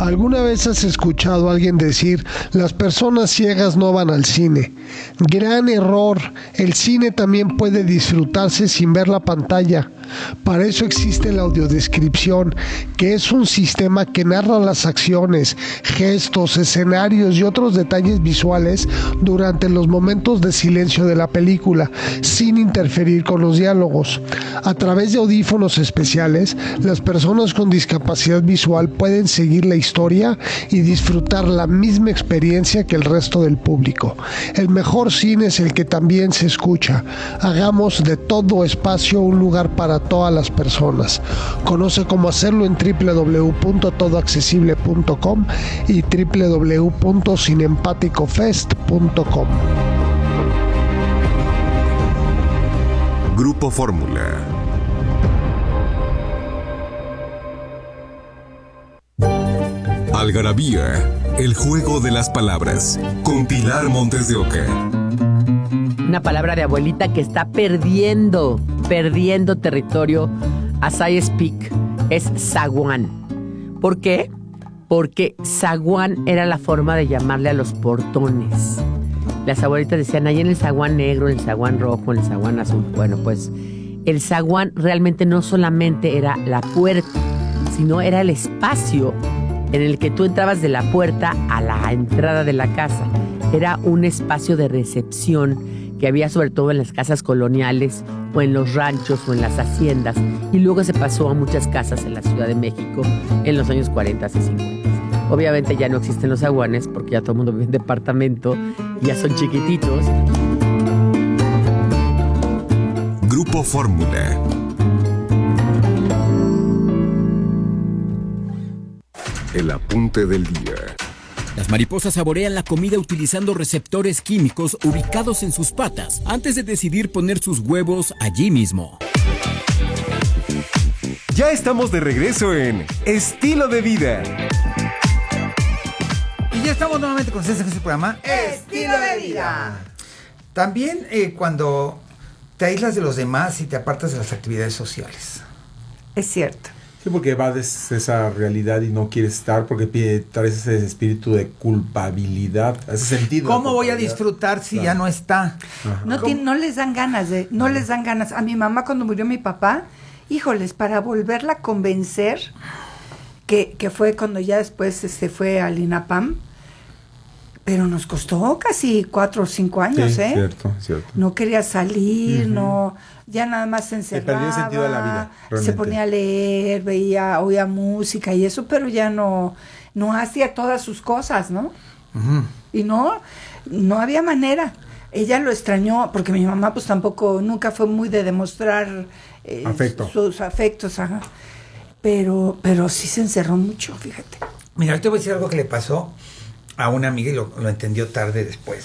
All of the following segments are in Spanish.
¿Alguna vez has escuchado a alguien decir, las personas ciegas no van al cine? Gran error, el cine también puede disfrutarse sin ver la pantalla. Para eso existe la audiodescripción, que es un sistema que narra las acciones, gestos, escenarios y otros detalles visuales durante los momentos de silencio de la película, sin interferir con los diálogos. A través de audífonos especiales, las personas con discapacidad visual pueden seguir la historia y disfrutar la misma experiencia que el resto del público. El mejor cine es el que también se escucha. Hagamos de todo espacio un lugar para todas las personas. Conoce cómo hacerlo en www.todoaccesible.com y www.cinempaticofest.com. Grupo Fórmula. Algarabía, el juego de las palabras, con Pilar Montes de Oca. Una palabra de abuelita que está perdiendo territorio as I speak es zaguán. ¿Por qué? Porque zaguán era la forma de llamarle a los portones. Las abuelitas decían, ahí en el zaguán negro, en el zaguán rojo, en el zaguán azul. Bueno, pues el zaguán realmente no solamente era la puerta, sino era el espacio en el que tú entrabas de la puerta a la entrada de la casa. Era un espacio de recepción que había sobre todo en las casas coloniales o en los ranchos o en las haciendas, y luego se pasó a muchas casas en la Ciudad de México en los años 40 y 50. Obviamente ya no existen los zaguanes porque ya todo el mundo vive en departamento y ya son chiquititos. Grupo Fórmula. El apunte del día. Las mariposas saborean la comida utilizando receptores químicos ubicados en sus patas antes de decidir poner sus huevos allí mismo. Ya estamos de regreso en Estilo de Vida. Y ya estamos nuevamente con ustedes en este programa Estilo de Vida. También cuando te aíslas de los demás y te apartas de las actividades sociales. Es cierto. Sí, porque evades esa realidad y no quieres estar porque traes ese espíritu de culpabilidad, ese sentido. ¿Cómo voy a disfrutar si ya no está? No les dan ganas no les dan ganas. A mi mamá cuando murió mi papá, híjoles, para volverla a convencer, que fue cuando ya después se fue al INAPAM, pero nos costó casi 4 o 5 años, sí, cierto. No quería salir, ya nada más se encerraba. Perdió el sentido de la vida, realmente. Se ponía a leer, oía música y eso, pero ya no hacía todas sus cosas, ¿no? Uh-huh. Y no había manera. Ella lo extrañó, porque mi mamá pues tampoco, nunca fue muy de demostrar sus afectos, ajá. Pero sí se encerró mucho, fíjate. Mira, te voy a decir algo que le pasó a una amiga y lo entendió tarde después.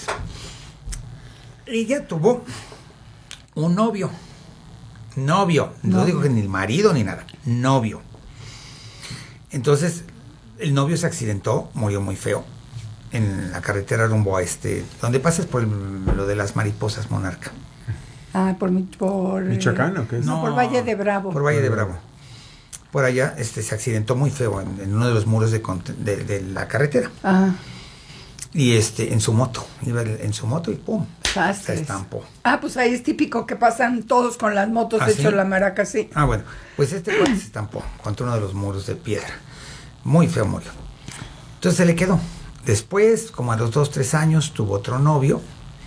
Ella tuvo un novio, no digo que ni el marido ni nada, novio. Entonces, el novio se accidentó, murió muy feo, en la carretera rumbo a donde pasas por lo de las mariposas Monarca. Ah, por ¿Michoacán o qué es? No, por Valle de Bravo. Por Valle de Bravo. Por allá se accidentó muy feo en uno de los muros de la carretera. Ajá. Y en su moto, iba en su moto y ¡pum! Se estampó. Ah, pues ahí es típico que pasan todos con las motos hechos la maraca, sí. Ah, bueno, pues cuate se estampó contra uno de los muros de piedra. Muy feo murió. Entonces se le quedó. Después, como a los 2-3 años, tuvo otro novio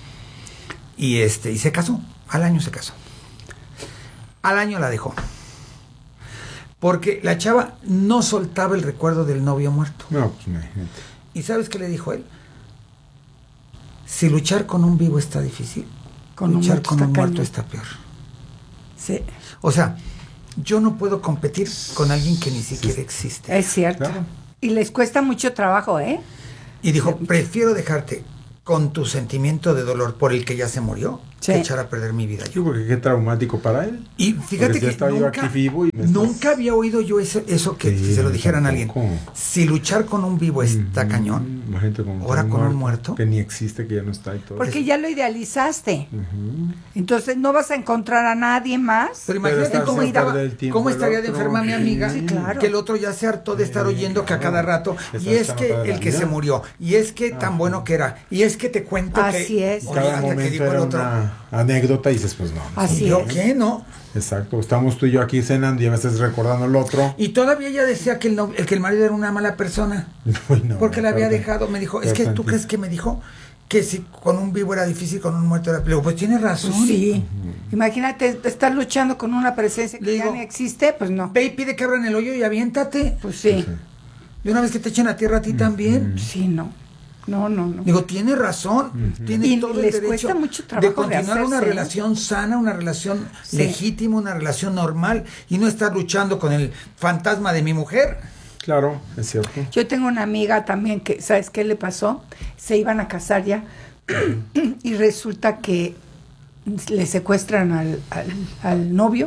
y se casó. Al año se casó. Al año la dejó. Porque la chava no soltaba el recuerdo del novio muerto. No, pues imagínate. ¿Y sabes qué le dijo él? Si luchar con un vivo está difícil, luchar con un muerto está peor. Sí. O sea, yo no puedo competir con alguien que ni siquiera existe. Es cierto. Claro. Y les cuesta mucho trabajo, ¿eh? Y dijo, prefiero dejarte con tu sentimiento de dolor por el que ya se murió, Sí. que echar a perder mi vida Sí, yo. porque qué traumático para él. Y fíjate Porque ya que estaba yo aquí vivo y me estás- nunca había oído yo eso que Sí, se lo dijeran a alguien. tampoco. Si luchar con un vivo está cañón, Imagínate ahora con un muerto. que ni existe, que ya no está y todo. Porque ya lo idealizaste. Entonces no vas a encontrar a nadie más. pero imagínate estás cómo, a estaba, perder el tiempo cómo del estaría de otro. enferma mi amiga, Sí, claro. que el otro ya se hartó de estar oyendo que a cada rato, Estás y es tan que otra de la el que vida. se murió, y es que tan bueno que era, y es que te cuento Así que... es. Oye, Cada hasta que momento dijo el era otro, una anécdota y dices, pues no. Así ¿y yo es. qué? No. Exacto, estamos tú y yo aquí cenando y ya me estás recordando el otro. Y todavía ella decía que el marido era una mala persona. Uy, no, Porque la había perdón. dejado, me dijo, es que tú crees que me dijo que si con un vivo era difícil, con un muerto era... Le digo, pues tienes razón. Pues sí. Imagínate estar luchando con una presencia que Le ya digo, no existe, pues no. Ve y pide que abran el hoyo y aviéntate. Pues sí. De una vez que te echen a tierra a ti también. Sí, no. No. Digo, tiene razón, tiene Y todo el les derecho cuesta mucho de trabajo continuar una rehacerse, ¿eh? relación sana, una relación Sí. legítima, una relación normal y no estar luchando con el fantasma de mi mujer. Claro, es cierto. Yo tengo una amiga también que, ¿sabes qué le pasó? Se iban a casar ya y resulta que le secuestran al novio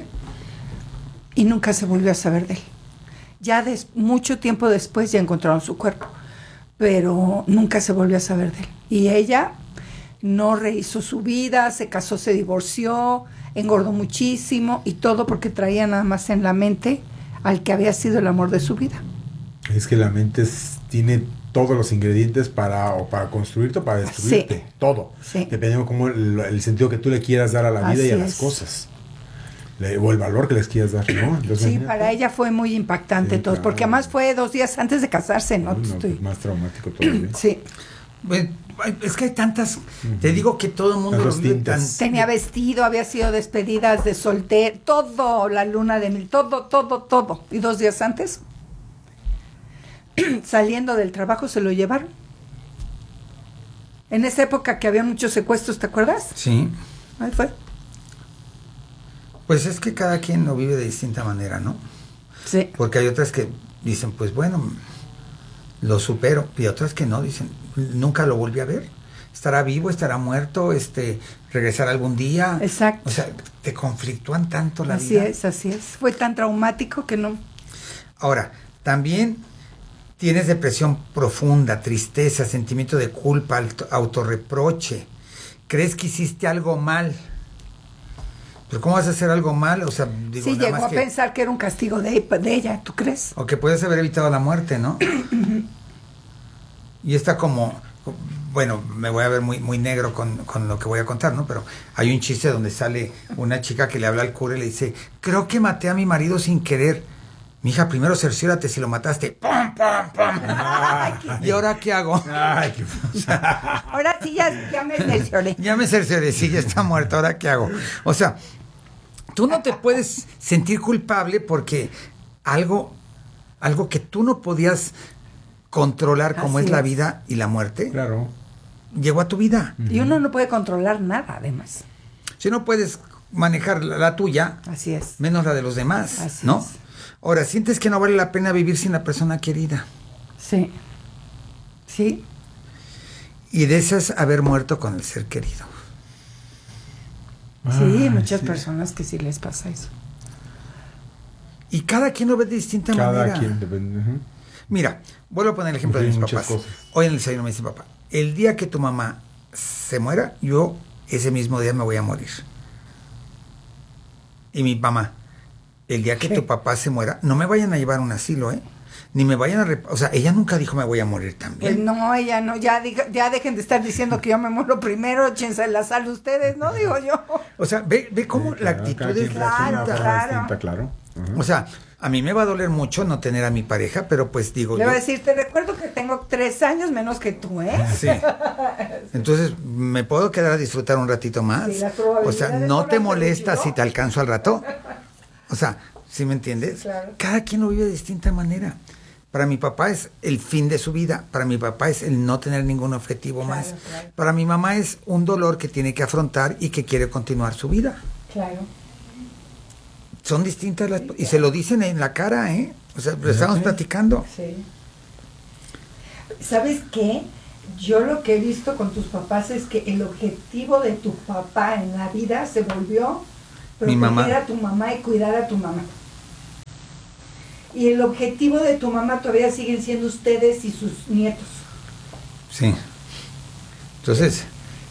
y nunca se volvió a saber de él. Ya mucho tiempo después ya encontraron su cuerpo, pero nunca se volvió a saber de él. Y ella no rehizo su vida, se casó, se divorció, engordó muchísimo y todo porque traía nada más en la mente al que había sido el amor de su vida. Es que la mente tiene todos los ingredientes para construirte o para destruirte. Sí. Todo. Sí. Dependiendo como el sentido que tú le quieras dar a la vida Así y a las es. cosas. O el valor que les quieras dar, ¿no? Entonces, Sí, imagínate. para ella fue muy impactante Sí, todo, claro. porque además fue 2 días antes de casarse, ¿no? No, pues más traumático todavía. Sí, Pues, es que hay tantas, te digo que todo el mundo lo Tantos vive tintes. tenía vestido, había sido despedidas de soltero, todo, la luna de miel, todo. Y 2 días antes, saliendo del trabajo, se lo llevaron. En esa época que había muchos secuestros, ¿te acuerdas? Sí. Ahí fue. Pues es que cada quien lo vive de distinta manera, ¿no? Sí. Porque hay otras que dicen, pues bueno, lo supero, y otras que no, dicen, nunca lo volví a ver. Estará vivo, estará muerto, regresará algún día. Exacto. O sea, te conflictúan tanto la Así vida. es. Fue tan traumático que no. Ahora, también tienes depresión profunda, tristeza, sentimiento de culpa, autorreproche. ¿Crees que hiciste algo mal? ¿Pero cómo vas a hacer algo mal? O sea, digo, Sí, nada llegó más a pensar que era un castigo de ella, ¿tú crees? O que puedes haber evitado la muerte, ¿no? Y está como... Bueno, me voy a ver muy, muy negro con lo que voy a contar, ¿no? Pero hay un chiste donde sale una chica que le habla al cura y le dice, creo que maté a mi marido sin querer. Mija, primero cerciórate si lo mataste. ¡Pum, pum, pum! ¿Y ahora qué hago? Ay, qué... Ahora sí ya me cercioré. Ya me cercioré, sí, ya está muerto, ¿ahora qué hago? O sea, tú no te puedes sentir culpable porque algo que tú no podías controlar como Así es la es. vida y la muerte, Claro. llegó a tu vida. Y uno no puede controlar nada, además. Si no puedes manejar la tuya, Así es. menos la de los demás, Así ¿no? es. Ahora, ¿sientes que no vale la pena vivir sin la persona querida? Sí. Sí. Y deseas haber muerto con el ser querido. Sí, Ay, muchas sí. personas que sí les pasa eso. Y cada quien lo ve de distinta Cada manera. quien depende. Ujú. Mira, vuelvo a poner el ejemplo de mis Muchas papás. cosas. Hoy en el desayuno me dice papá, el día que tu mamá se muera, yo ese mismo día me voy a morir. Y mi mamá, el día que ¿Qué? tu papá se muera, no me vayan a llevar a un asilo, ¿eh? Ni me vayan a... O sea, ella nunca dijo me voy a morir Pues también. no, ella no, ya dejen de estar diciendo que yo me muero primero, échense la sal ustedes, ¿no? Digo yo. O sea, ve cómo Sí, la claro, actitud cada es quien reacciona de una distinta. forma Claro. distinta, claro. Ajá. O sea, a mí me va a doler mucho no tener a mi pareja, pero pues digo... Le voy a yo- decir, te recuerdo que tengo 3 años menos que tú, ¿eh? Sí. Entonces, ¿me puedo quedar a disfrutar un ratito más? Sí, las probabilidades O sea, son ¿no te las molesta que si te alcanzo al rato? O sea, ¿sí me entiendes? Claro. Cada quien lo vive de distinta manera. Para mi papá es el fin de su vida. Para mi papá es el no tener ningún objetivo Claro, más. claro. Para mi mamá es un dolor que tiene que afrontar y que quiere continuar su vida. Claro. Son distintas las... Y se lo dicen en la cara, ¿eh? O sea, lo estamos platicando. Sí. ¿Sabes qué? yo lo que he visto con tus papás es que el objetivo de tu papá en la vida se volvió Mi mamá. proteger a tu mamá y cuidar a tu mamá. Y el objetivo de tu mamá todavía siguen siendo ustedes y sus nietos. Sí. Entonces,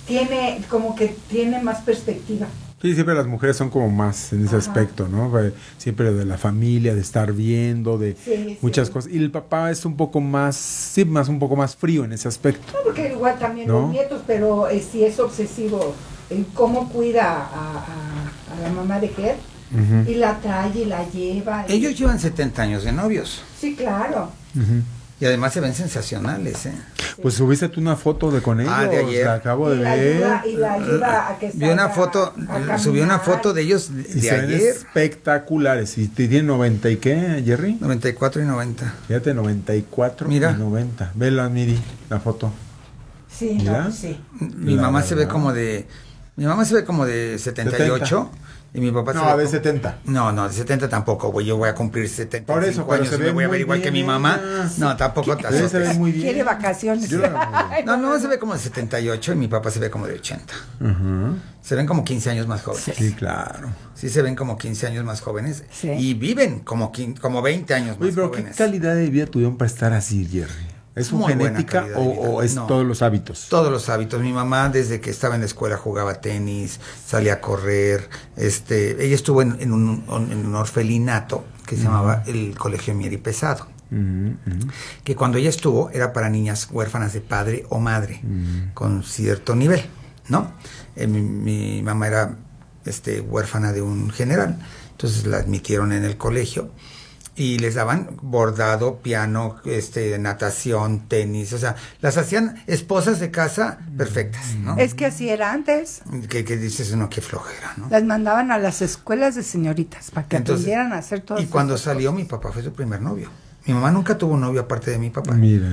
tiene más perspectiva. Sí, siempre las mujeres son como más en ese aspecto, ¿no? Siempre de la familia, de estar viendo, de muchas cosas. Y el papá es un poco más, un poco más frío en ese aspecto. No, porque igual también ¿no? los nietos, pero sí es obsesivo en cómo cuida a la mamá de Ger. Uh-huh. Y la trae y la lleva. ellos llevan 70 años de novios. Sí, claro. Uh-huh. Y además se ven sensacionales, ¿eh? Pues subiste tú una foto con ellos, de ayer. la acabo de ver. Y la ayuda a que Vi una foto, subí una foto de ellos Y de se ven ayer. espectaculares. ¿Y tienen 90 y qué, Jerry? 94 y 90. Fíjate, 94 Mira. y 90. Vela, Miri, la foto. Sí, ¿Mira? no, sí. Mi La mamá se ve verdad. como de... Mi mamá se ve como de 78. Y mi papá se ve No, de como- 70. No, de 70 tampoco, güey. Yo voy a cumplir 70 Por eso, pero años se y ve me voy a muy ver igual que bien mi mamá. ella. No, tampoco. Sí, se ve muy bien. Quiere vacaciones. Yo la- No, mi mamá se ve como de 78 y mi papá se ve como de 80. Ujú. Se ven como 15 años más jóvenes. Sí, claro. Sí se ven como 15 años más jóvenes. Sí. Y viven como 20 años más Oye, pero ¿qué jóvenes. calidad de vida tuvieron para estar así, Jerry? ¿Es su Muy buena genética calidad de vida. o es No. todos los hábitos? Todos los hábitos. Mi mamá desde que estaba en la escuela jugaba tenis, salía a correr. Ella estuvo en un orfelinato que se llamaba el Colegio Mier y Pesado. Que cuando ella estuvo era para niñas huérfanas de padre o madre con cierto nivel, ¿no? Mi mamá era huérfana de un general, entonces la admitieron en el colegio y les daban bordado, piano, natación, tenis, o sea, las hacían esposas de casa perfectas, ¿no? Es que así era antes. Que dices uno, qué flojera, ¿no? Las mandaban a las escuelas de señoritas para que Entonces, aprendieran a hacer todo. Y cuando salió mi papá fue su primer novio. Mi mamá nunca tuvo un novio aparte de mi papá. Mira.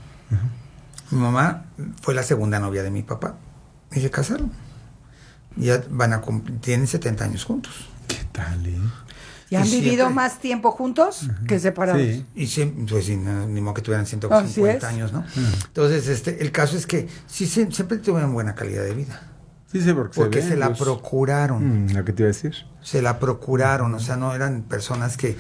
Mi mamá fue la segunda novia de mi papá y se casaron. Ya tienen 70 años juntos. ¿Qué tal, ¿Y han y vivido siempre- más tiempo juntos que separados? Sí. Y pues sí, ni modo que tuvieran Así 150 es. años, ¿no? Entonces, el caso es que sí, siempre tuvieron buena calidad de vida. Sí, sí, Porque ve, se la los- procuraron. Lo que te iba a decir. Se la procuraron, o sea, no eran personas que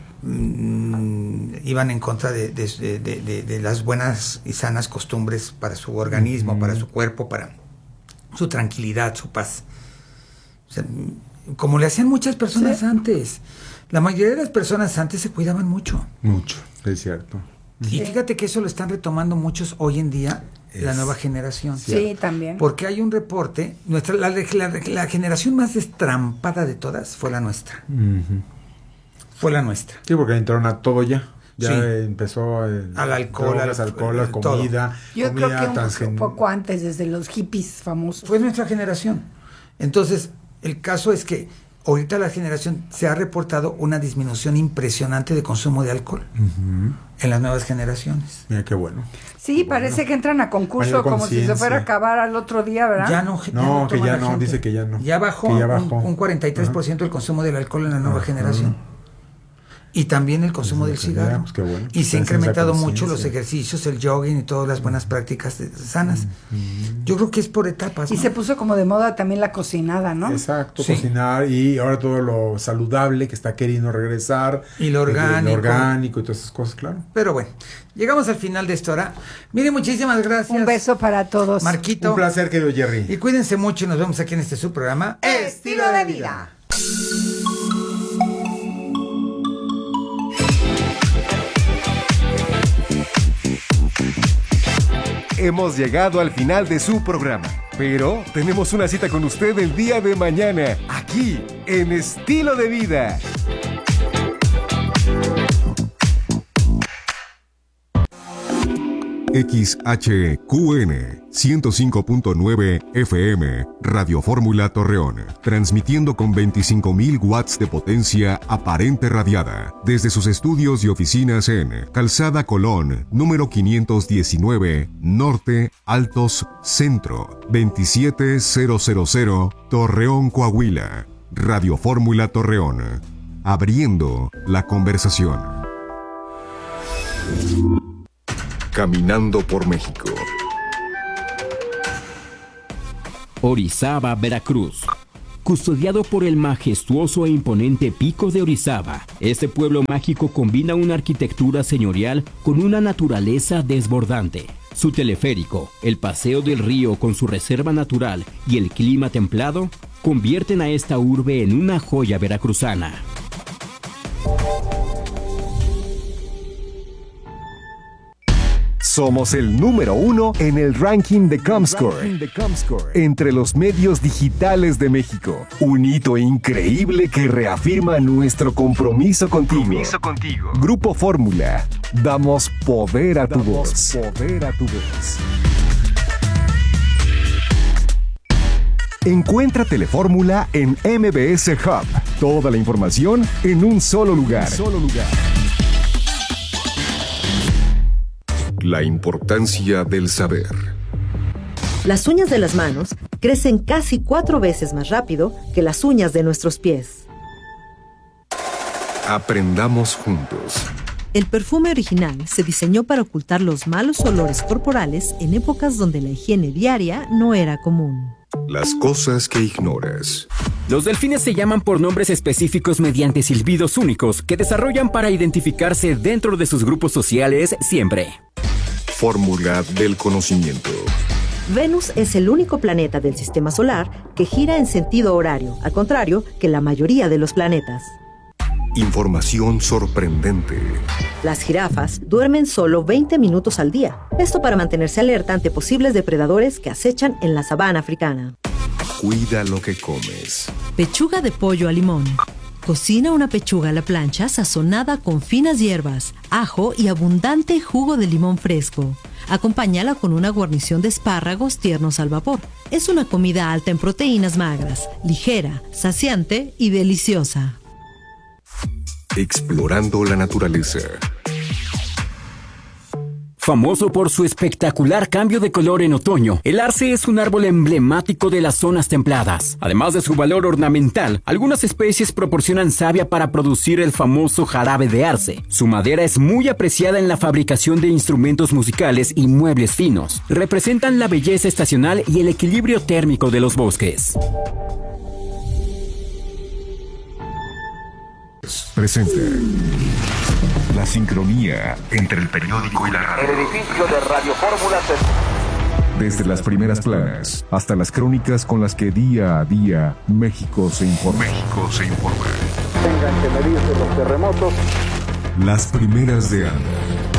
iban en contra de las buenas y sanas costumbres para su organismo, para su cuerpo, para su tranquilidad, su paz. O sea, como le hacían muchas personas antes. La mayoría de las personas antes se cuidaban mucho. Mucho, es cierto. Y fíjate que eso lo están retomando muchos hoy en día, la Es nueva generación. Sí, también. Porque hay un reporte, la generación más destrampada de todas fue la nuestra. Ujú. Fue la nuestra. Sí, porque entraron a todo ya. Ya Sí. empezó Al alcohol, drogas, alcohol, la todo. comida. Yo comida creo que transgen- un poco antes, desde los hippies famosos. Fue nuestra generación. Entonces, el caso es que ahorita la generación se ha reportado una disminución impresionante de consumo de alcohol en las nuevas generaciones. Mira qué bueno. Sí, parece que entran a concurso Mayor como si se conciencia. fuera a acabar al otro día, ¿verdad? Ya no, No, que toma ya la no, gente. dice que ya no. Ya bajó, Que ya bajó. un 43% el consumo del alcohol en la nueva generación. Y también el consumo Pues del ya, cigarro. pues qué bueno. Y se Están ha haciendo incrementado esa mucho los conciencia. ejercicios, el jogging y todas las buenas prácticas sanas. Yo creo que es por etapas. Y ¿no? se puso como de moda también la cocinada, ¿no? Exacto, Sí. cocinar y ahora todo lo saludable que está queriendo regresar. Y lo orgánico. Lo orgánico y todas esas cosas, claro. Pero bueno, llegamos al final de esto ahora. Mire, muchísimas gracias. Un beso para todos. Marquito. Un placer, querido Y Jerry. cuídense mucho y nos vemos aquí en este su programa. Estilo de vida. Hemos llegado al final de su programa, pero tenemos una cita con usted el día de mañana, aquí, en Estilo de Vida. XHQN 105.9 FM, Radio Fórmula Torreón, transmitiendo con 25.000 watts de potencia aparente radiada, desde sus estudios y oficinas en Calzada Colón, número 519, Norte, Altos, Centro, 27000, Torreón, Coahuila. Radio Fórmula Torreón, abriendo la conversación. Caminando por México. Orizaba, Veracruz. Custodiado por el majestuoso e imponente Pico de Orizaba, este pueblo mágico combina una arquitectura señorial con una naturaleza desbordante. Su teleférico, el paseo del río con su reserva natural y el clima templado convierten a esta urbe en una joya veracruzana. Somos el número 1 en el ranking de Comscore entre los medios digitales de México. Un hito increíble que reafirma nuestro compromiso contigo. Grupo Fórmula. Damos poder a tu voz. Encuentra Telefórmula en MBS Hub. Toda la información en un solo lugar. La importancia del saber. Las uñas de las manos crecen casi 4 veces más rápido que las uñas de nuestros pies. Aprendamos juntos. El perfume original se diseñó para ocultar los malos olores corporales en épocas donde la higiene diaria no era común. Las cosas que ignoras. Los delfines se llaman por nombres específicos mediante silbidos únicos que desarrollan para identificarse dentro de sus grupos sociales siempre. Fórmula del conocimiento. Venus es el único planeta del sistema solar que gira en sentido horario, al contrario que la mayoría de los planetas. Información sorprendente. Las jirafas duermen solo 20 minutos al día. Esto para mantenerse alerta ante posibles depredadores que acechan en la sabana africana. Cuida lo que comes. Pechuga de pollo a limón. Cocina una pechuga a la plancha sazonada con finas hierbas, ajo y abundante jugo de limón fresco. Acompáñala con una guarnición de espárragos tiernos al vapor. Es una comida alta en proteínas magras, ligera, saciante y deliciosa. Explorando la naturaleza. Famoso por su espectacular cambio de color en otoño, el arce es un árbol emblemático de las zonas templadas. Además de su valor ornamental, algunas especies proporcionan savia para producir el famoso jarabe de arce. Su madera es muy apreciada en la fabricación de instrumentos musicales y muebles finos. Representan la belleza estacional y el equilibrio térmico de los bosques. Presenta la sincronía entre el periódico y la radio. El edificio de Radio Fórmula Desde las primeras planas hasta las crónicas con las que día a día México se informa. Tengan que medirse los terremotos. Las primeras de Anda.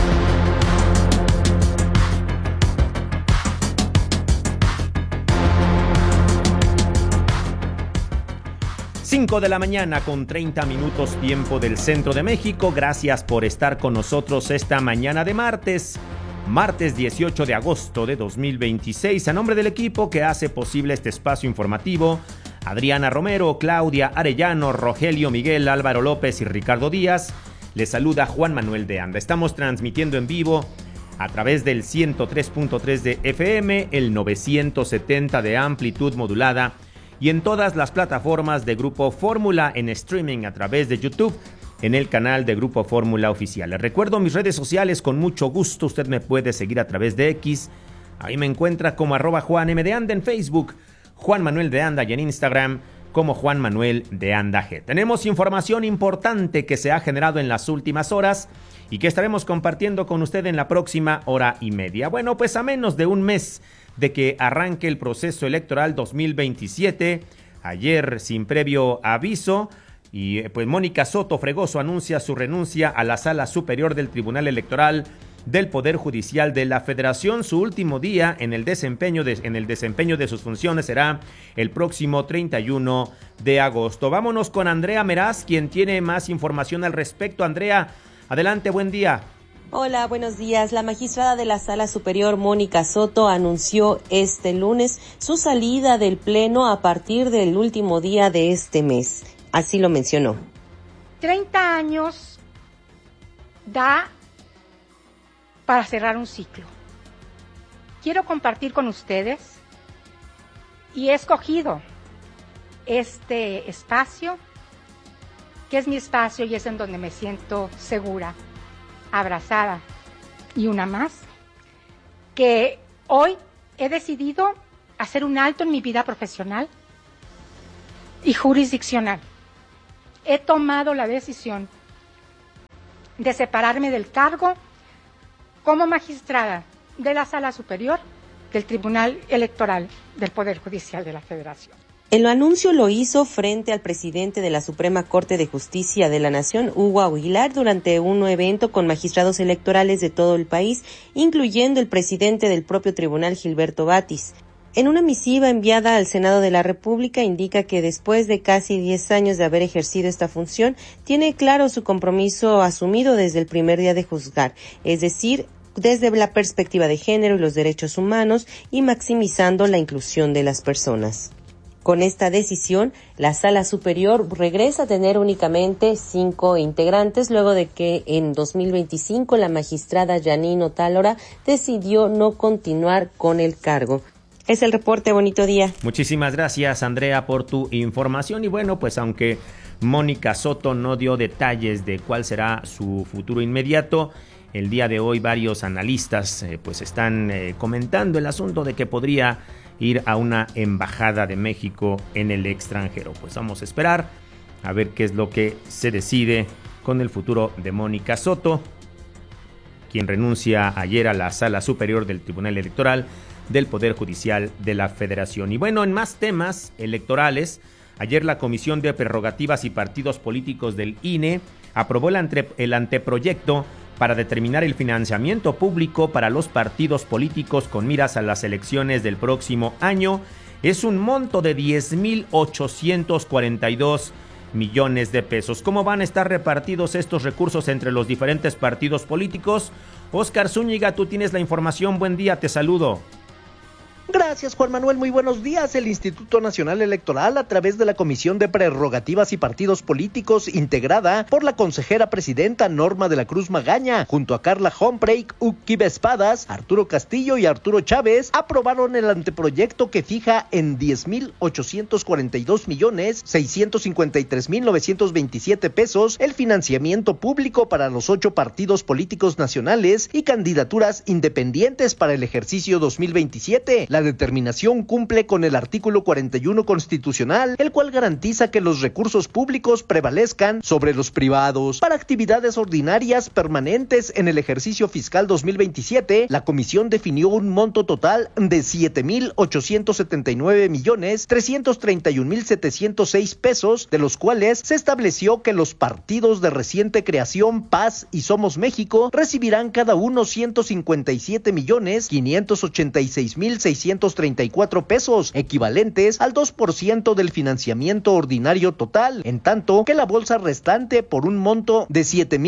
Cinco de la mañana con 30 minutos tiempo del centro de México. Gracias por estar con nosotros esta mañana de martes 18 de agosto de 2026. A nombre del equipo que hace posible este espacio informativo, Adriana Romero, Claudia Arellano, Rogelio Miguel, Álvaro López y Ricardo Díaz, les saluda Juan Manuel de Anda. Estamos transmitiendo en vivo a través del 103.3 de FM, el 970 de amplitud modulada y en todas las plataformas de Grupo Fórmula en streaming a través de YouTube en el canal de Grupo Fórmula Oficial. Les recuerdo mis redes sociales, con mucho gusto usted me puede seguir a través de X. Ahí me encuentra como @JuanM en Facebook, Juan Manuel de Anda, y en Instagram como Juan Manuel de Anda G. Tenemos información importante que se ha generado en las últimas horas y que estaremos compartiendo con usted en la próxima hora y media. Bueno, pues a menos de un mes de que arranque el proceso electoral 2027, ayer sin previo aviso, y pues Mónica Soto Fregoso anuncia su renuncia a la Sala Superior del Tribunal Electoral del Poder Judicial de la Federación. Su último día en el desempeño de sus funciones será el próximo 31 de agosto. Vámonos con Andrea Meraz, quien tiene más información al respecto. Andrea, adelante, buen día. Hola, buenos días. La magistrada de la Sala Superior, Mónica Soto, anunció este lunes su salida del Pleno a partir del último día de este mes. Así lo mencionó. 30 años da para cerrar un ciclo. Quiero compartir con ustedes y he escogido este espacio, que es mi espacio y es en donde me siento segura, abrazada, y una más, que hoy he decidido hacer un alto en mi vida profesional y jurisdiccional. He tomado la decisión de separarme del cargo como magistrada de la Sala Superior del Tribunal Electoral del Poder Judicial de la Federación. El anuncio lo hizo frente al presidente de la Suprema Corte de Justicia de la Nación, Hugo Aguilar, durante un evento con magistrados electorales de todo el país, incluyendo el presidente del propio tribunal, Gilberto Batis. En una misiva enviada al Senado de la República indica que después de casi 10 años de haber ejercido esta función, tiene claro su compromiso asumido desde el primer día de juzgar, es decir, desde la perspectiva de género y los derechos humanos y maximizando la inclusión de las personas. Con esta decisión, la Sala Superior regresa a tener únicamente 5 integrantes, luego de que en 2025 la magistrada Janine Otálora decidió no continuar con el cargo. Es el reporte, bonito día. Muchísimas gracias, Andrea, por tu información. Y bueno, pues aunque Mónica Soto no dio detalles de cuál será su futuro inmediato, el día de hoy varios analistas pues están comentando el asunto de que podría ir a una embajada de México en el extranjero. Pues vamos a esperar a ver qué es lo que se decide con el futuro de Mónica Soto, quien renuncia ayer a la Sala Superior del Tribunal Electoral del Poder Judicial de la Federación. Y bueno, en más temas electorales, ayer la Comisión de Prerrogativas y Partidos Políticos del INE aprobó el anteproyecto para determinar el financiamiento público para los partidos políticos con miras a las elecciones del próximo año. Es un monto de 10,842 millones de pesos. ¿Cómo van a estar repartidos estos recursos entre los diferentes partidos políticos? Óscar Zúñiga, tú tienes la información. Buen día, te saludo. Gracias, Juan Manuel. Muy buenos días. El Instituto Nacional Electoral, a través de la Comisión de Prerrogativas y Partidos Políticos, integrada por la consejera presidenta Norma de la Cruz Magaña, junto a Carla Hompreich, Uquiba Espadas, Arturo Castillo y Arturo Chávez, aprobaron el anteproyecto que fija en 10,842,653,927 pesos el financiamiento público para los 8 partidos políticos nacionales y candidaturas independientes para el ejercicio 2027. La determinación cumple con el artículo 41 constitucional, el cual garantiza que los recursos públicos prevalezcan sobre los privados. Para actividades ordinarias permanentes en el ejercicio fiscal 2027, la comisión definió un monto total de 7,879,331,706 pesos, de los cuales se estableció que los partidos de reciente creación Paz y Somos México recibirán cada uno 157,586,634 pesos, equivalentes al 2% del financiamiento ordinario total, en tanto que la bolsa restante, por un monto de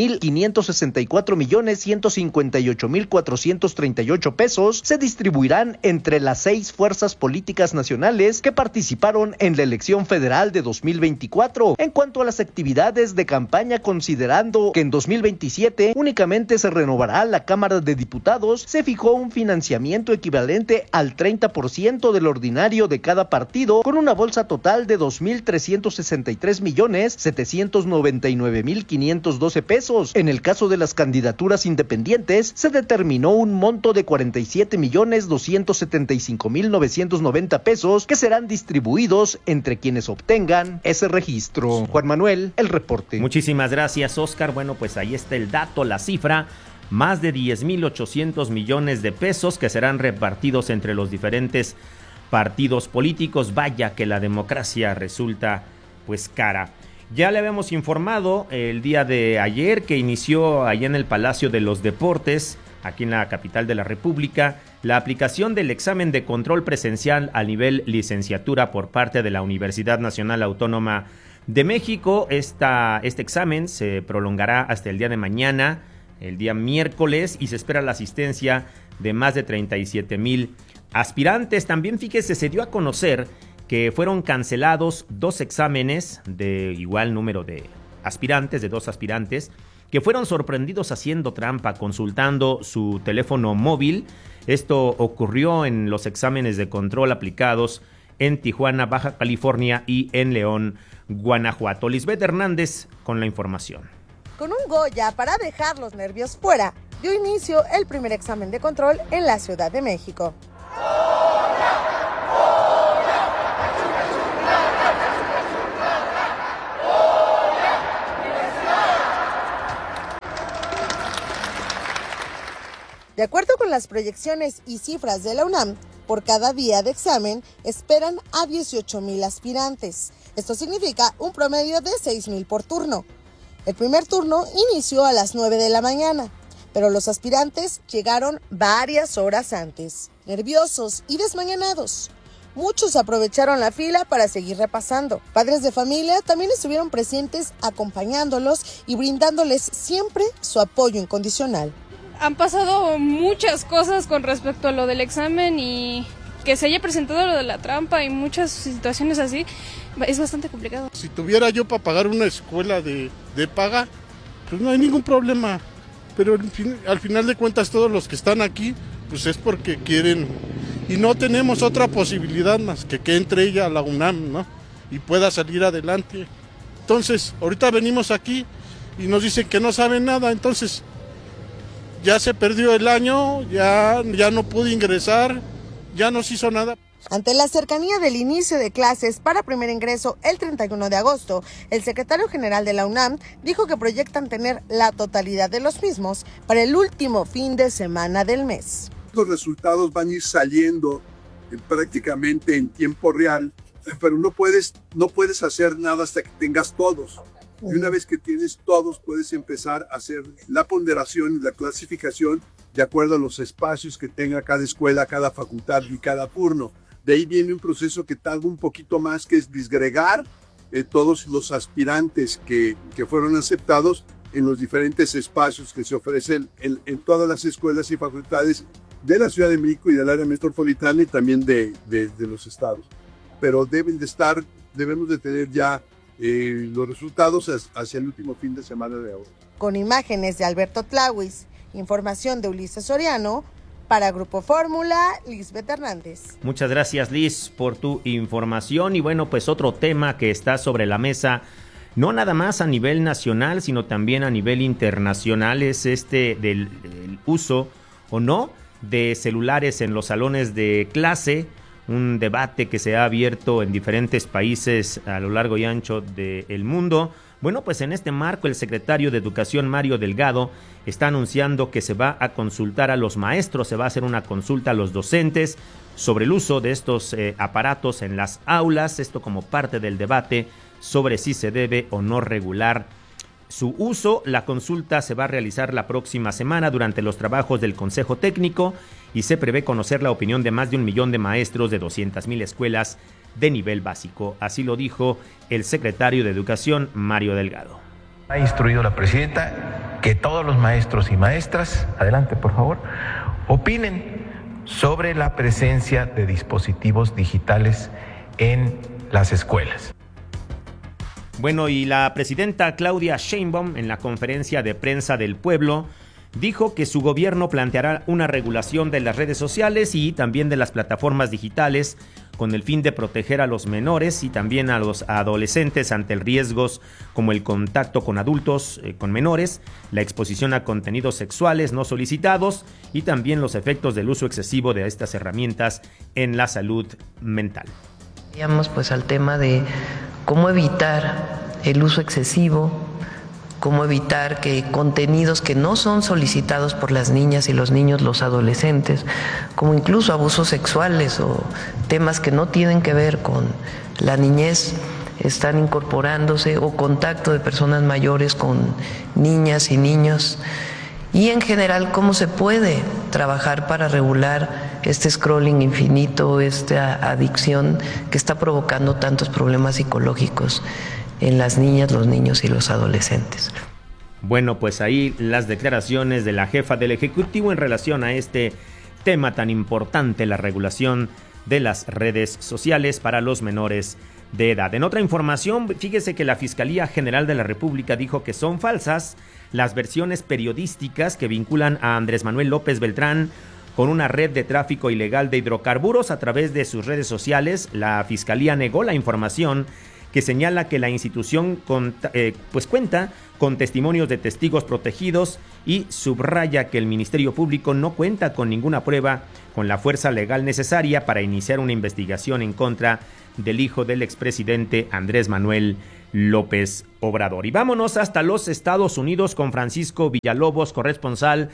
7,564,158,438 pesos, se distribuirán entre las 6 fuerzas políticas nacionales que participaron en la elección federal de 2024. En cuanto a las actividades de campaña, considerando que en 2027 únicamente se renovará la Cámara de Diputados, se fijó un financiamiento equivalente al 30% del ordinario de cada partido, con una bolsa total de 2,363,799,512 pesos. En el caso de las candidaturas independientes, se determinó un monto de 47,275,990 pesos que serán distribuidos entre quienes obtengan ese registro. Juan Manuel, el reporte. Muchísimas gracias, Óscar. Bueno, pues ahí está el dato, la cifra. Más de 10,800 millones de pesos que serán repartidos entre los diferentes partidos políticos. Vaya que la democracia resulta pues cara. Ya le habíamos informado el día de ayer que inició allá en el Palacio de los Deportes, aquí en la capital de la República, la aplicación del examen de control presencial a nivel licenciatura por parte de la Universidad Nacional Autónoma de México. Este examen se prolongará hasta el día de mañana, el día miércoles, y se espera la asistencia de más de 37,000 aspirantes. También, fíjese, se dio a conocer que fueron cancelados 2 exámenes de igual número de aspirantes, de 2 aspirantes, que fueron sorprendidos haciendo trampa, consultando su teléfono móvil. Esto ocurrió en los exámenes de control aplicados en Tijuana, Baja California, y en León, Guanajuato. Lisbeth Hernández con la información. Con un Goya para dejar los nervios fuera, dio inicio el primer examen de control en la Ciudad de México. ¡Goya! De acuerdo con las proyecciones y cifras de la UNAM, por cada día de examen esperan a 18,000 aspirantes. Esto significa un promedio de 6,000 por turno. El primer turno inició a las 9 de la mañana, pero los aspirantes llegaron varias horas antes, nerviosos y desmañanados. Muchos aprovecharon la fila para seguir repasando. Padres de familia también estuvieron presentes acompañándolos y brindándoles siempre su apoyo incondicional. Han pasado muchas cosas con respecto a lo del examen y que se haya presentado lo de la trampa y muchas situaciones así, es bastante complicado. Si tuviera yo para pagar una escuela de paga, pues no hay ningún problema. Pero al final de cuentas todos los que están aquí, pues es porque quieren. Y no tenemos otra posibilidad más que entre ella a la UNAM, ¿no? Y pueda salir adelante. Entonces, ahorita venimos aquí y nos dicen que no saben nada, entonces ya se perdió el año, ya no pude ingresar, ya no se hizo nada. Ante la cercanía del inicio de clases para primer ingreso el 31 de agosto, el secretario general de la UNAM dijo que proyectan tener la totalidad de los mismos para el último fin de semana del mes. Los resultados van a ir saliendo prácticamente en tiempo real, pero no puedes hacer nada hasta que tengas todos. Y una vez que tienes todos, puedes empezar a hacer la ponderación y la clasificación de acuerdo a los espacios que tenga cada escuela, cada facultad y cada turno. De ahí viene un proceso que tarda un poquito más, que es disgregar todos los aspirantes que fueron aceptados en los diferentes espacios que se ofrecen en todas las escuelas y facultades de la Ciudad de México y del área metropolitana y también de los estados. Pero debemos de tener ya los resultados hacia el último fin de semana de agosto. Con imágenes de Alberto Tláhuiz, información de Ulises Soriano, para Grupo Fórmula, Lisbeth Hernández. Muchas gracias, Liz, por tu información. Y bueno, pues otro tema que está sobre la mesa, no nada más a nivel nacional, sino también a nivel internacional, es del uso o no de celulares en los salones de clase, un debate que se ha abierto en diferentes países a lo largo y ancho del mundo. Bueno, pues en este marco el secretario de Educación, Mario Delgado, está anunciando que se va a consultar a los maestros, se va a hacer una consulta a los docentes sobre el uso de estos aparatos en las aulas, esto como parte del debate sobre si se debe o no regular su uso. La consulta se va a realizar la próxima semana durante los trabajos del Consejo Técnico y se prevé conocer la opinión de más de 1 millón de maestros de 200,000 escuelas de nivel básico. Así lo dijo el secretario de Educación, Mario Delgado. Ha instruido la presidenta que todos los maestros y maestras, adelante por favor, opinen sobre la presencia de dispositivos digitales en las escuelas. Bueno, y la presidenta Claudia Sheinbaum, en la conferencia de prensa del pueblo, dijo que su gobierno planteará una regulación de las redes sociales y también de las plataformas digitales con el fin de proteger a los menores y también a los adolescentes ante riesgos como el contacto con adultos, con menores, la exposición a contenidos sexuales no solicitados y también los efectos del uso excesivo de estas herramientas en la salud mental. Llegamos pues al tema de cómo evitar el uso excesivo, cómo evitar que contenidos que no son solicitados por las niñas y los niños, los adolescentes, como incluso abusos sexuales o temas que no tienen que ver con la niñez, están incorporándose, o contacto de personas mayores con niñas y niños, y en general cómo se puede trabajar para regular este scrolling infinito, esta adicción que está provocando tantos problemas psicológicos en las niñas, los niños y los adolescentes. Bueno, pues ahí las declaraciones de la jefa del Ejecutivo en relación a este tema tan importante, la regulación de las redes sociales para los menores de edad. En otra información, fíjese que la Fiscalía General de la República dijo que son falsas las versiones periodísticas que vinculan a Andrés Manuel López Beltrán con una red de tráfico ilegal de hidrocarburos a través de sus redes sociales. La Fiscalía negó la información que señala que la institución cuenta con testimonios de testigos protegidos y subraya que el Ministerio Público no cuenta con ninguna prueba con la fuerza legal necesaria para iniciar una investigación en contra del hijo del expresidente Andrés Manuel López Obrador. Y vámonos hasta los Estados Unidos con Francisco Villalobos, corresponsal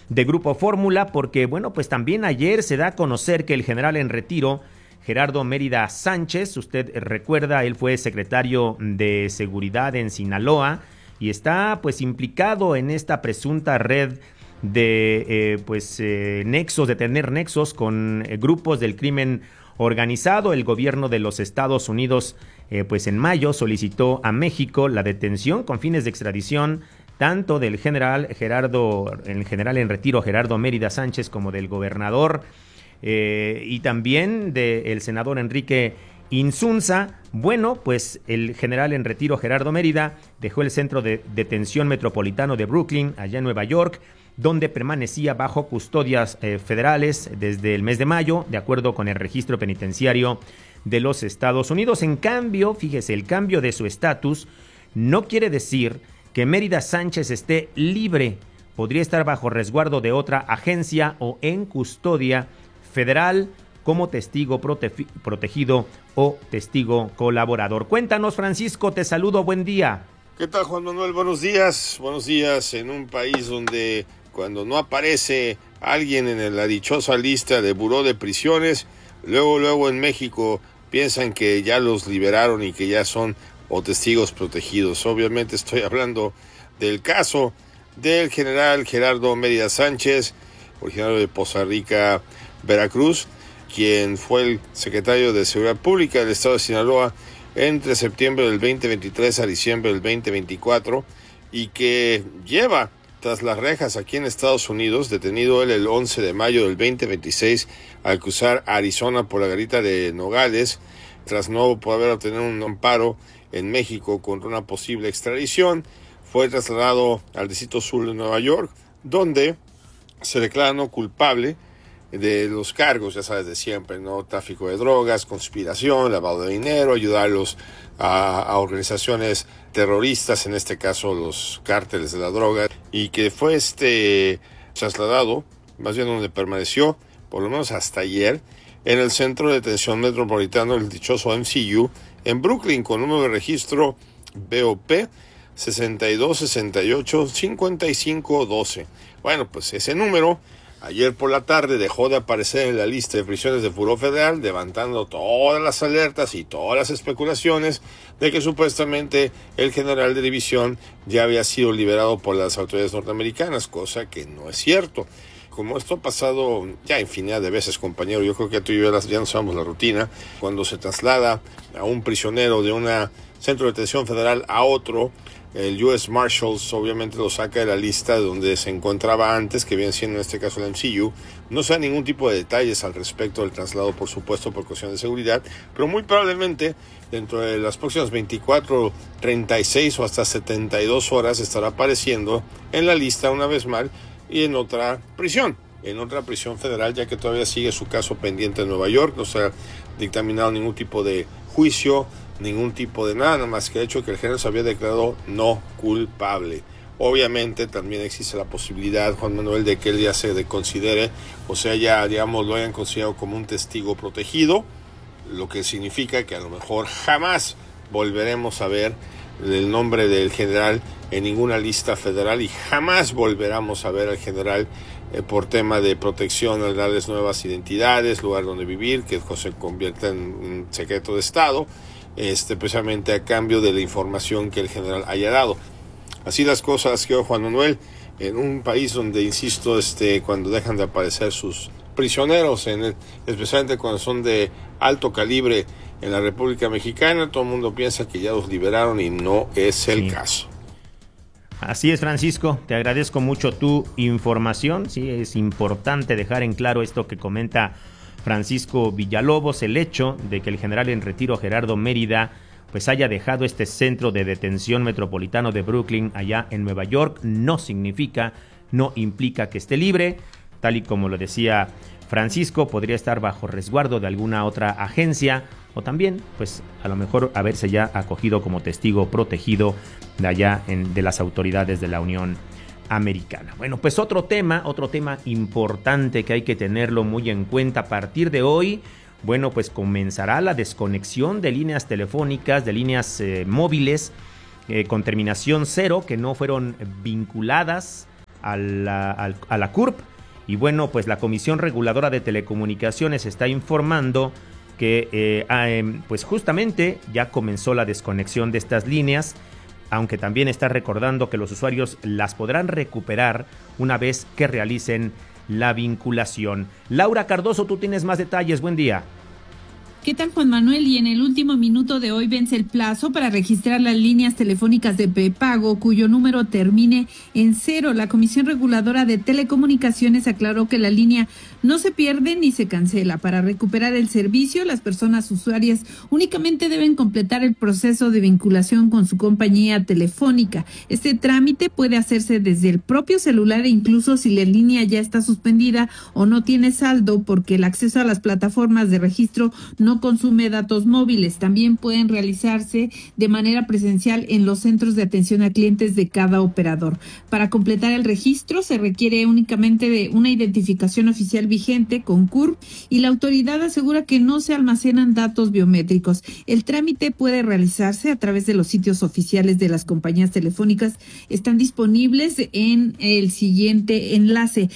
de Grupo Fórmula, porque bueno, pues también ayer se da a conocer que el general en retiro, Gerardo Mérida Sánchez, usted recuerda, él fue secretario de Seguridad en Sinaloa y está pues implicado en esta presunta red de nexos, de tener nexos con grupos del crimen organizado. El gobierno de los Estados Unidos pues en mayo solicitó a México la detención con fines de extradición tanto del general en retiro Gerardo Mérida Sánchez como del gobernador y también del senador Enrique Insunza. Bueno, pues el general en retiro Gerardo Mérida dejó el centro de detención metropolitano de Brooklyn, allá en Nueva York, donde permanecía bajo custodias federales desde el mes de mayo, de acuerdo con el registro penitenciario de los Estados Unidos. En cambio, fíjese, el cambio de su estatus no quiere decir que Mérida Sánchez esté libre. Podría estar bajo resguardo de otra agencia o en custodia federal como testigo protegido o testigo colaborador. Cuéntanos, Francisco, te saludo, buen día. ¿Qué tal, Juan Manuel? Buenos días en un país donde cuando no aparece alguien en la dichosa lista de buró de prisiones, luego en México piensan que ya los liberaron y que ya son o testigos protegidos. Obviamente estoy hablando del caso del general Gerardo Mérida Sánchez, originario de Poza Rica, Veracruz, quien fue el secretario de Seguridad Pública del estado de Sinaloa entre septiembre del 2023 a diciembre del 2024 y que lleva tras las rejas aquí en Estados Unidos, detenido él el 11 de mayo del 2026 al cruzar Arizona por la garita de Nogales, tras no poder obtener un amparo en México contra una posible extradición. Fue trasladado al Distrito Sur de Nueva York, donde se declara no culpable de los cargos, ya sabes, de siempre, ¿no? Tráfico de drogas, conspiración, lavado de dinero, ayudarlos a organizaciones terroristas, en este caso los cárteles de la droga, y que fue trasladado, más bien donde permaneció, por lo menos hasta ayer, en el Centro de Detención Metropolitano del dichoso MCU, en Brooklyn, con número de registro BOP 62685512. Bueno, pues ese número ayer por la tarde dejó de aparecer en la lista de prisiones de Buró Federal, levantando todas las alertas y todas las especulaciones de que supuestamente el general de división ya había sido liberado por las autoridades norteamericanas, cosa que no es cierto. Como esto ha pasado ya infinidad de veces, compañero, yo creo que tú y yo ya no sabemos la rutina, cuando se traslada a un prisionero de un centro de detención federal a otro, el U.S. Marshals obviamente lo saca de la lista donde se encontraba antes, que viene siendo en este caso el MCU. No se da ningún tipo de detalles al respecto del traslado, por supuesto, por cuestiones de seguridad, pero muy probablemente dentro de las próximas 24, 36 o hasta 72 horas estará apareciendo en la lista una vez más y en otra prisión federal, ya que todavía sigue su caso pendiente en Nueva York. No se ha dictaminado ningún tipo de juicio, ningún tipo de nada más que el hecho de que el general se había declarado no culpable. Obviamente también existe la posibilidad, Juan Manuel, de que él ya se considere, o sea, ya digamos lo hayan considerado como un testigo protegido, lo que significa que a lo mejor jamás volveremos a ver el nombre del general en ninguna lista federal y jamás volveremos a ver al general por tema de protección al darles nuevas identidades, lugar donde vivir, que se convierta en un secreto de Estado, precisamente a cambio de la información que el general haya dado. Así las cosas, que Juan Manuel, en un país donde, insisto, cuando dejan de aparecer sus prisioneros, especialmente cuando son de alto calibre en la República Mexicana, todo el mundo piensa que ya los liberaron y no es el caso. Así es, Francisco, te agradezco mucho tu información. Sí, es importante dejar en claro esto que comenta Francisco Villalobos, el hecho de que el general en retiro Gerardo Mérida pues haya dejado este centro de detención metropolitano de Brooklyn allá en Nueva York no implica que esté libre, tal y como lo decía Francisco, podría estar bajo resguardo de alguna otra agencia o también, pues a lo mejor haberse ya acogido como testigo protegido de allá de las autoridades de la Unión Americana. Bueno, pues otro tema importante que hay que tenerlo muy en cuenta a partir de hoy. Bueno, pues comenzará la desconexión de líneas telefónicas, de líneas móviles con terminación 0 que no fueron vinculadas a la CURP. Y bueno, pues la Comisión Reguladora de Telecomunicaciones está informando que pues justamente ya comenzó la desconexión de estas líneas, aunque también está recordando que los usuarios las podrán recuperar una vez que realicen la vinculación. Laura Cardoso, tú tienes más detalles. Buen día. ¿Qué tal, Juan Manuel? Y en el último minuto de hoy vence el plazo para registrar las líneas telefónicas de prepago cuyo número termine en 0. La Comisión Reguladora de Telecomunicaciones aclaró que la línea no se pierde ni se cancela. Para recuperar el servicio, las personas usuarias únicamente deben completar el proceso de vinculación con su compañía telefónica. Este trámite puede hacerse desde el propio celular e incluso si la línea ya está suspendida o no tiene saldo, porque el acceso a las plataformas de registro no consume datos móviles. También pueden realizarse de manera presencial en los centros de atención a clientes de cada operador. Para completar el registro se requiere únicamente de una identificación oficial vigente con CURP y la autoridad asegura que no se almacenan datos biométricos. El trámite puede realizarse a través de los sitios oficiales de las compañías telefónicas. Están disponibles en el siguiente enlace: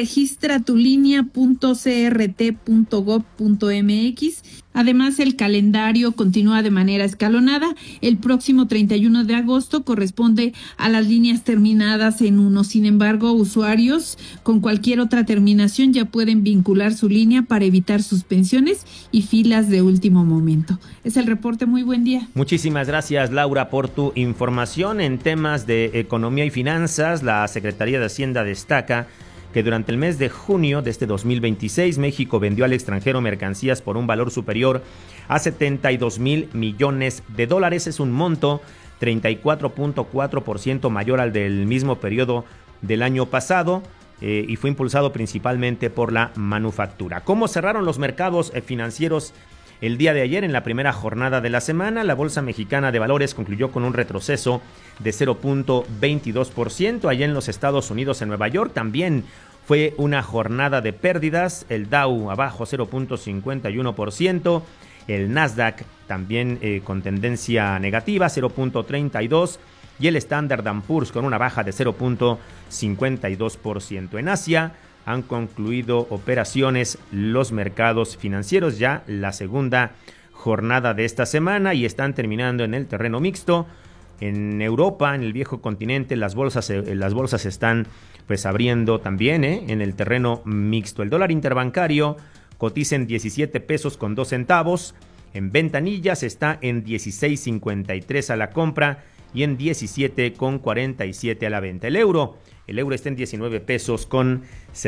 registratulinea.crt.gov.mx. Además, el calendario continúa de manera escalonada. El próximo 31 de agosto corresponde a las líneas terminadas en 1. Sin embargo, usuarios con cualquier otra terminación ya pueden vincular su línea para evitar suspensiones y filas de último momento. Es el reporte. Muy buen día. Muchísimas gracias, Laura, por tu información. En temas de economía y finanzas, la Secretaría de Hacienda destaca que durante el mes de junio de este 2026, México vendió al extranjero mercancías por un valor superior a 72,000 millones de dólares. Es un monto 34.4% mayor al del mismo periodo del año pasado y fue impulsado principalmente por la manufactura. ¿Cómo cerraron los mercados financieros el día de ayer? En la primera jornada de la semana, la Bolsa Mexicana de Valores concluyó con un retroceso de 0.22%. Allá en los Estados Unidos, en Nueva York, también fue una jornada de pérdidas. El Dow abajo 0.51%. El Nasdaq también con tendencia negativa, 0.32%. Y el Standard & Poor's con una baja de 0.52%. En Asia han concluido operaciones los mercados financieros, ya la segunda jornada de esta semana, y están terminando en el terreno mixto. En Europa, en el viejo continente, las bolsas están pues abriendo también en el terreno mixto. El dólar interbancario cotiza en 17 pesos con 2 centavos. En ventanillas está en 16.53 a la compra y en 17.47 a la venta. El euro está en 19 pesos con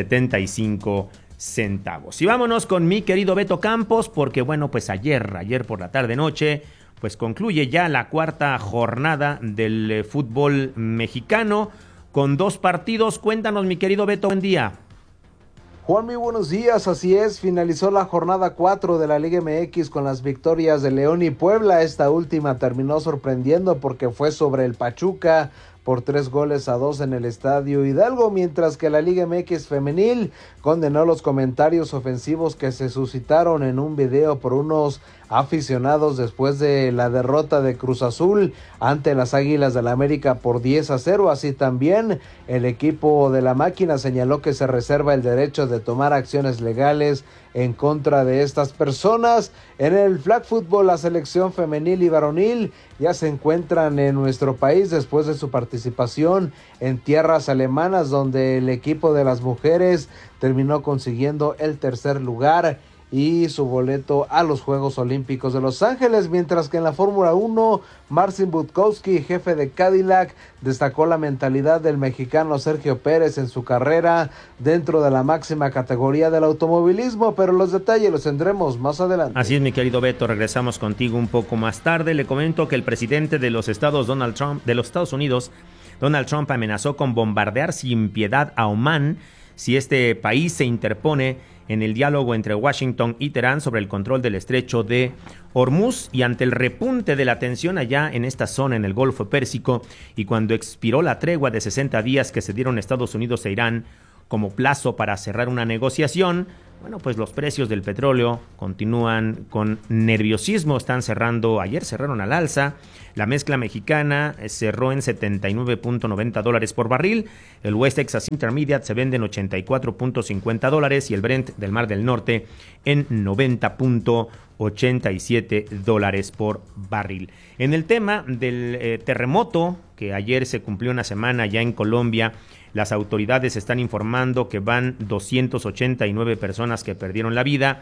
75 centavos. Y vámonos con mi querido Beto Campos, porque bueno, pues ayer por la tarde-noche, pues concluye ya la cuarta jornada del fútbol mexicano con 2 partidos. Cuéntanos, mi querido Beto, buen día. Juan, muy buenos días. Así es, finalizó la jornada 4 de la Liga MX con las victorias de León y Puebla. Esta última terminó sorprendiendo porque fue sobre el Pachuca por 3-2 en el Estadio Hidalgo, mientras que la Liga MX femenil condenó los comentarios ofensivos que se suscitaron en un video por unos aficionados después de la derrota de Cruz Azul ante las Águilas del América por 10-0. Así también el equipo de la Máquina señaló que se reserva el derecho de tomar acciones legales en contra de estas personas. En el flag football, la selección femenil y varonil ya se encuentran en nuestro país después de su participación en tierras alemanas, donde el equipo de las mujeres terminó consiguiendo el tercer lugar y su boleto a los Juegos Olímpicos de Los Ángeles, mientras que en la Fórmula 1, Marcin Budkowski, jefe de Cadillac, destacó la mentalidad del mexicano Sergio Pérez en su carrera dentro de la máxima categoría del automovilismo, pero los detalles los tendremos más adelante. Así es, mi querido Beto, regresamos contigo un poco más tarde. Le comento que el presidente de los Estados Unidos, Donald Trump, amenazó con bombardear sin piedad a Omán si este país se interpone en el diálogo entre Washington y Teherán sobre el control del estrecho de Hormuz. Y ante el repunte de la tensión allá en esta zona, en el Golfo Pérsico, y cuando expiró la tregua de 60 días que se dieron Estados Unidos e Irán como plazo para cerrar una negociación, Bueno, pues los precios del petróleo continúan con nerviosismo, ayer cerraron al alza. La mezcla mexicana cerró en $79.90 por barril, el West Texas Intermediate se vende en $84.50 y el Brent del Mar del Norte en $90.87 por barril. En el tema del terremoto, que ayer se cumplió una semana ya en Colombia, las autoridades están informando que van 289 personas que perdieron la vida,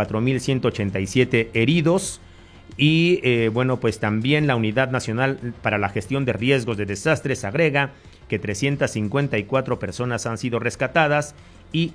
4.187 heridos y bueno, pues también la Unidad Nacional para la Gestión de Riesgos de Desastres agrega que 354 personas han sido rescatadas y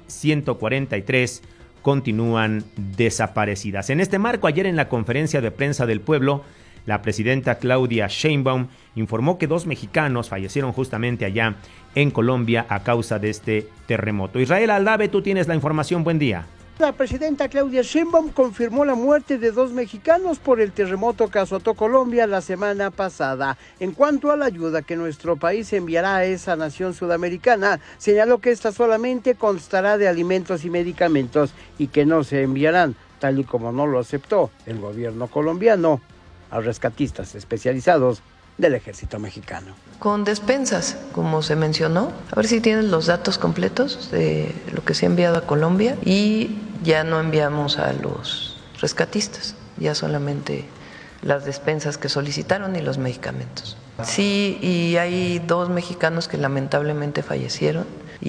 143 continúan desaparecidas. En este marco, ayer en la conferencia de prensa del pueblo, la presidenta Claudia Sheinbaum informó que 2 mexicanos fallecieron justamente allá en Colombia a causa de este terremoto. Israel Aldave, tú tienes la información. Buen día. La presidenta Claudia Sheinbaum confirmó la muerte de 2 mexicanos por el terremoto que azotó Colombia la semana pasada. En cuanto a la ayuda que nuestro país enviará a esa nación sudamericana, señaló que esta solamente constará de alimentos y medicamentos y que no se enviarán, tal y como no lo aceptó el gobierno colombiano, a rescatistas especializados del ejército mexicano. Con despensas, como se mencionó, a ver si tienen los datos completos de lo que se ha enviado a Colombia, y ya no enviamos a los rescatistas, ya solamente las despensas que solicitaron y los medicamentos. Sí, y hay 2 mexicanos que lamentablemente fallecieron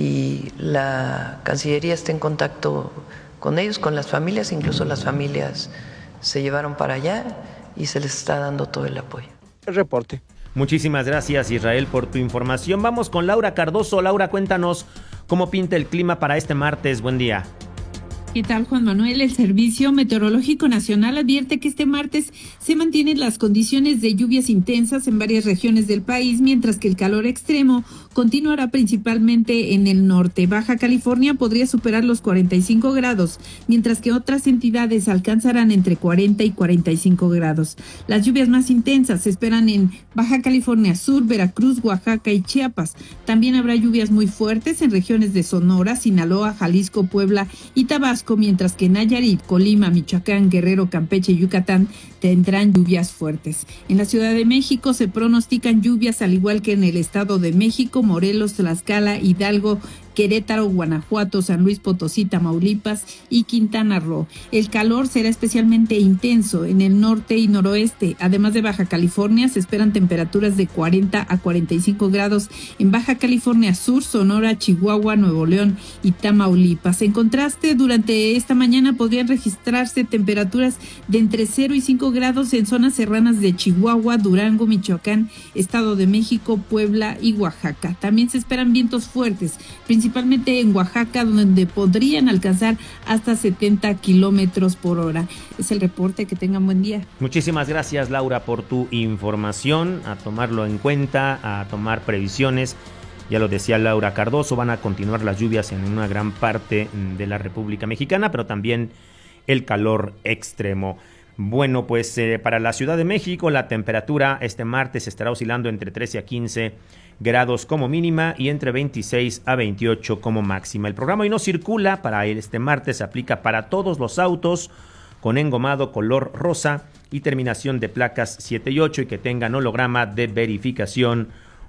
y la Cancillería está en contacto con ellos, con las familias, incluso las familias se llevaron para allá y se les está dando todo el apoyo. El reporte. Muchísimas gracias, Israel, por tu información. Vamos con Laura Cardoso. Laura, cuéntanos cómo pinta el clima para este martes. Buen día. ¿Qué tal, Juan Manuel? El Servicio Meteorológico Nacional advierte que este martes se mantienen las condiciones de lluvias intensas en varias regiones del país, mientras que el calor extremo continuará principalmente en el norte. Baja California podría superar los 45 grados, mientras que otras entidades alcanzarán entre 40 y 45 grados. Las lluvias más intensas se esperan en Baja California Sur, Veracruz, Oaxaca y Chiapas. También habrá lluvias muy fuertes en regiones de Sonora, Sinaloa, Jalisco, Puebla y Tabasco, mientras que Nayarit, Colima, Michoacán, Guerrero, Campeche y Yucatán tendrán lluvias fuertes. En la Ciudad de México se pronostican lluvias al igual que en el Estado de México, Morelos, Tlaxcala, Hidalgo, Querétaro, Guanajuato, San Luis Potosí, Tamaulipas y Quintana Roo. El calor será especialmente intenso en el norte y noroeste. Además de Baja California, se esperan temperaturas de 40 a 45 grados en Baja California Sur, Sonora, Chihuahua, Nuevo León y Tamaulipas. En contraste, durante esta mañana podrían registrarse temperaturas de entre 0 y 5 grados en zonas serranas de Chihuahua, Durango, Michoacán, Estado de México, Puebla y Oaxaca. También se esperan vientos fuertes, principalmente en Oaxaca, donde podrían alcanzar hasta 70 kilómetros por hora. Es el reporte. Que tengan buen día. Muchísimas gracias, Laura, por tu información. A tomarlo en cuenta, a tomar previsiones. Ya lo decía Laura Cardoso, van a continuar las lluvias en una gran parte de la República Mexicana, pero también el calor extremo. Bueno, pues para la Ciudad de México la temperatura este martes estará oscilando entre 13 a 15 grados como mínima y entre 26 a 28 como máxima. El programa Hoy No Circula para este martes se aplica para todos los autos con engomado color rosa y terminación de placas 7 y 8 y que tengan holograma de verificación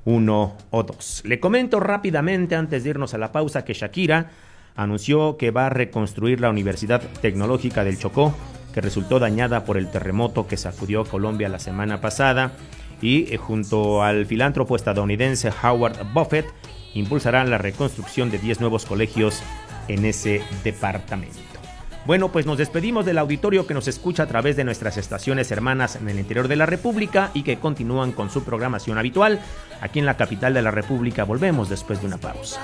1 o 2. Le comento rápidamente antes de irnos a la pausa que Shakira anunció que va a reconstruir la Universidad Tecnológica del Chocó, que resultó dañada por el terremoto que sacudió Colombia la semana pasada, y junto al filántropo estadounidense Howard Buffett impulsarán la reconstrucción de 10 nuevos colegios en ese departamento. Bueno, pues nos despedimos del auditorio que nos escucha a través de nuestras estaciones hermanas en el interior de la República y que continúan con su programación habitual. Aquí en la capital de la República volvemos después de una pausa.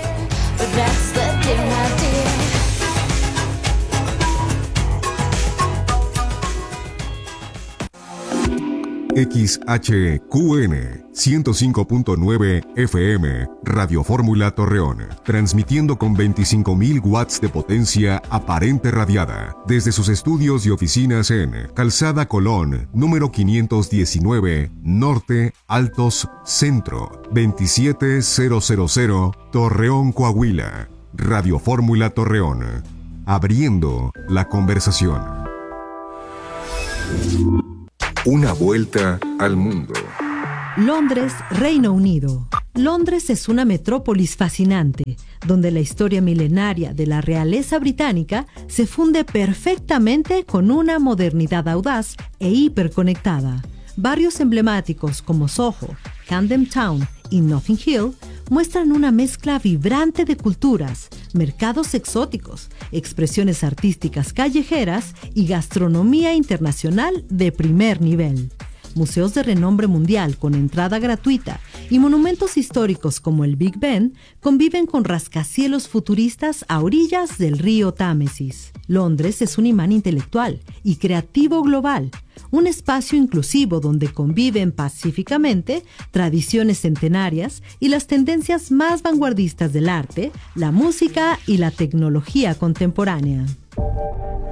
XHQN 105.9 FM, Radio Fórmula Torreón, transmitiendo con 25.000 watts de potencia aparente radiada, desde sus estudios y oficinas en Calzada Colón, número 519, Norte, Altos, Centro, 27000, Torreón, Coahuila. Radio Fórmula Torreón. abriendo la conversación. Una vuelta al mundo. Londres, Reino Unido. Londres es una metrópolis fascinante, donde la historia milenaria de la realeza británica se funde perfectamente con una modernidad audaz e hiperconectada. Barrios emblemáticos como Soho, Camden Town y Notting Hill muestran una mezcla vibrante de culturas, mercados exóticos, expresiones artísticas callejeras y gastronomía internacional de primer nivel. Museos de renombre mundial con entrada gratuita y monumentos históricos como el Big Ben conviven con rascacielos futuristas a orillas del río Támesis. Londres es un imán intelectual y creativo global, un espacio inclusivo donde conviven pacíficamente tradiciones centenarias y las tendencias más vanguardistas del arte, la música y la tecnología contemporánea.